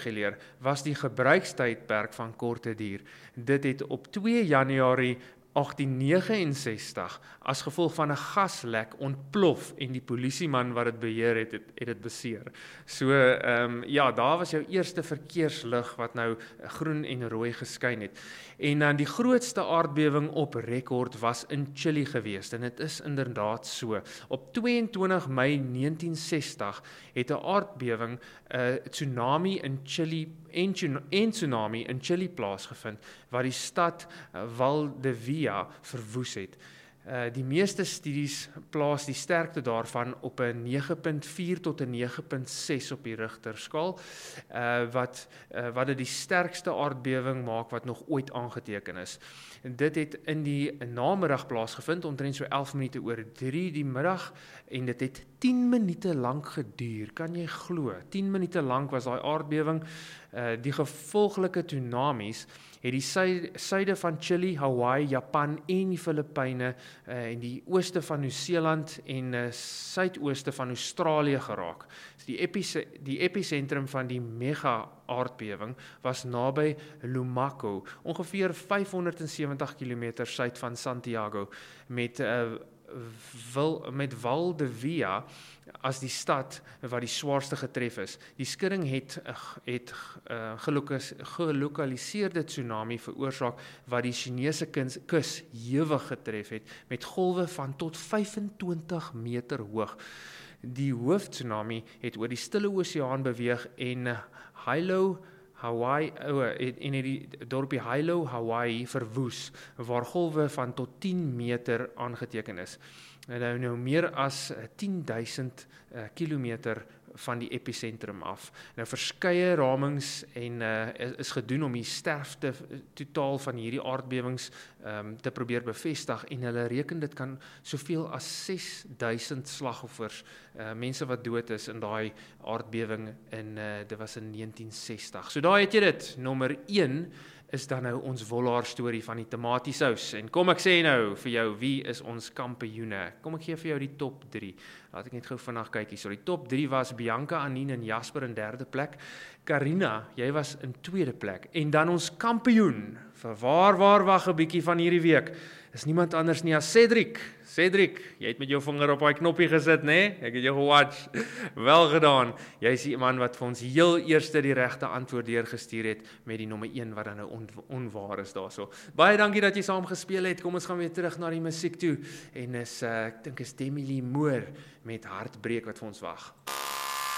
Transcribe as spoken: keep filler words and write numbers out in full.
gereguleer, was die gebruikstydperk van korte duur. Dit het op twee Januarie agtien negenensestig as gevolg van 'n gaslek ontplof en die polisieman wat dit beheer het, het, het dit beseer. So, ehm um, ja, daar was jou eerste verkeerslig wat nou groen en rooi geskyn het. En dan die grootste aardbewing op rekord was in Chili geweest en dit is inderdaad so. Op twee en twintig Mei negentien sestig het 'n aardbewing, 'n uh, tsunami in Chili en, en tsunami in Chili plaasgevind wat die stad uh, Valdivia verwoes het. Uh, die meeste studies plaas die sterkte daarvan op 'n nege punt vier tot 'n nege punt ses op die Richterskaal, uh, wat uh, wat dit die sterkste aardbewing maak wat nog ooit aangeteken is. En dit het in die namiddag plaasgevind, omtrent so elf minute oor drie die middag, en dit het tien minute lank geduur. Kan jy glo? tien minute lank was daai aardbewing. Uh, die gevolglike tsunamies het die sy, suide van Chili, Hawaii, Japan en die Filippyne uh, en die ooste van Nieu-Seeland en uh, suidooste van Australië geraak. So die, epice, die episentrum van die mega aardbewing was naby Lumaco, ongeveer vyfhonderdsewentig kilometer suid van Santiago, met uh, Wil, met Valdivia as die stad wat die swaarste getref is. Die skudding het, het uh, gelokaliseerde tsunami veroorsaak wat die Chinese kus hewig getref het, met golwe van tot vyfentwintig meter hoog. Die hooftsunami het oor die Stille Oseaan beweeg en uh, Hilo, Hawaii, en het die dorpie Hilo, Hawaii verwoes, waar golwe van tot tien meter aangeteken is. Nou, nou meer as tien duisend uh, kilometer van die episentrum af. Nou verskeie ramings en uh, is gedoen om die sterfte totaal van hierdie aardbewings um, te probeer bevestig, en hulle reken dit kan soveel as ses duisend slagoffers, uh, mense wat dood is in daai aardbewing, en uh, dit was in negentien sestig. So daar het jy dit. Nommer een is dan nou ons wollaar storie van die tomatiesous. En kom ek sê nou vir jou, wie is ons kampioene? Kom ek gee vir jou die top drie. Laat ek net gou vinnig kykie. So die top drie was Bianca, Anine en Jasper in derde plek. Karina, jy was in tweede plek. En dan ons kampioen, vir waar, waar, wag 'n bietjie van hierdie week, is niemand anders nie as Cedric. Cedric, jy het met jou vinger op daai knoppie gesit, né? Nee? Ek het jou gewatch. Wel gedaan. Jy is die man wat vir ons heel eerste die regte antwoord deurgestuur het met die nommer een wat dan nou on, onwaar is daarso. Baie dankie dat jy saam gespeel het. Kom ons gaan weer terug na die musiek toe. En is uh, ek dink is Demi Lee Moore met Hartbreek wat vir ons wag.